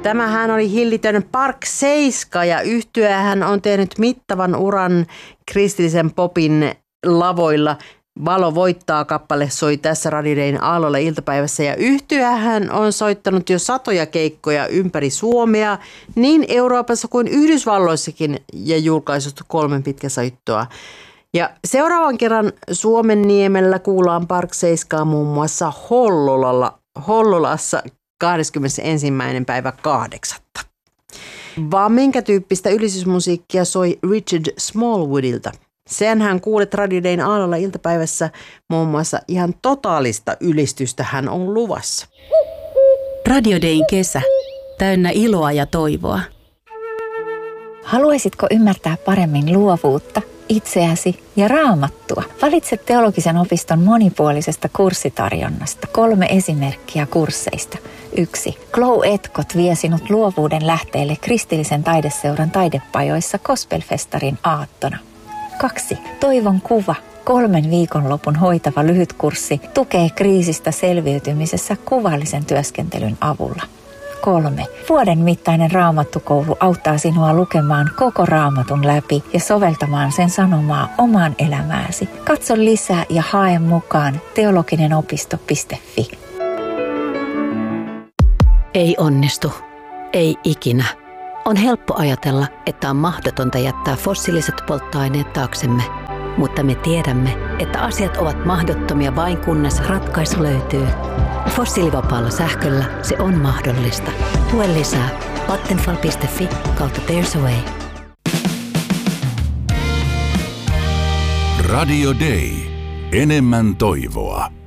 Tämähän oli hillitön Park Seiska ja yhtyehän on tehnyt mittavan uran kristillisen popin lavoilla. Valo voittaa -kappale soi tässä Radio Dayn aallolla iltapäivässä ja yhtyehän on soittanut jo satoja keikkoja ympäri Suomea, niin Euroopassa kuin Yhdysvalloissakin ja julkaisut 3 pitkäsoittoa. Ja seuraavan kerran Suomenniemellä kuullaan Park Seiskaa muun muassa Hollolassa 21.8. Vaan minkä tyyppistä ylistysmusiikkia soi Richard Smallwoodilta? Senhän kuulet Radio Dayn aallolla iltapäivässä, muun muassa ihan totaalista ylistystä hän on luvassa. Radio Dayn kesä, täynnä iloa ja toivoa. Haluaisitko ymmärtää paremmin luovuutta, itseäsi ja Raamattua? Valitse Teologisen opiston monipuolisesta kurssitarjonnasta 3 esimerkkiä kursseista. 1. Glow Etkot vie sinut luovuuden lähteelle kristillisen taideseuran taidepajoissa Gospelfestarin aattona. 2. Toivon kuva. 3 viikonlopun hoitava lyhytkurssi tukee kriisistä selviytymisessä kuvallisen työskentelyn avulla. 3. Vuoden mittainen raamattukoulu auttaa sinua lukemaan koko raamatun läpi ja soveltamaan sen sanomaa omaan elämääsi. Katso lisää ja hae mukaan teologinenopisto.fi. Ei onnistu. Ei ikinä. On helppo ajatella, että on mahdotonta jättää fossiiliset polttoaineet taaksemme. Mutta me tiedämme, että asiat ovat mahdottomia vain kunnes ratkaisu löytyy. Fossiilivapaalla sähköllä se on mahdollista. Lue lisää vattenfall.fi/There's a way. Radio Day. Enemmän toivoa.